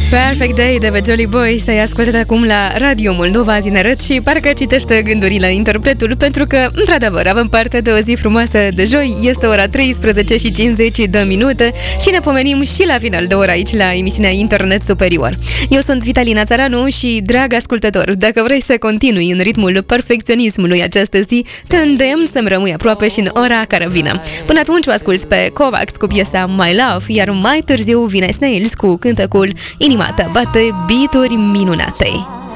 Perfect Day de pe Jolly Boy să-i ascultat acum la Radio Moldova Tineret și parcă citește gândurile interpretul, pentru că, într-adevăr, avem parte de o zi frumoasă de joi, este ora 13 și 50 de minute și ne pomenim și la final de oră aici la emisiunea Internet Superior. Eu sunt Vitalina Țăranu și, drag ascultător, dacă vrei să continui în ritmul perfecționismului această zi, te îndemn să-mi rămâi aproape și în ora care vine. Până atunci o asculți pe Kovacs cu piesa My Love, iar mai târziu vine Snails cu cântecul Inima ta bate beat-uri minunate.